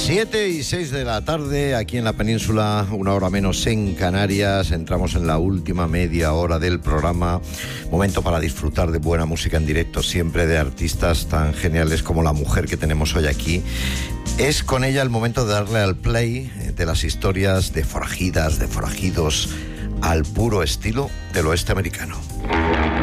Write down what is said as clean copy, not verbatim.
7:06 de la tarde, aquí en la península, 1 hora menos en Canarias. Entramos en la última media hora del programa. Momento para disfrutar de buena música en directo, siempre de artistas tan geniales como la mujer que tenemos hoy aquí. Es con ella el momento de darle al play de las historias de forajidas, de forajidos, al puro estilo del oeste americano.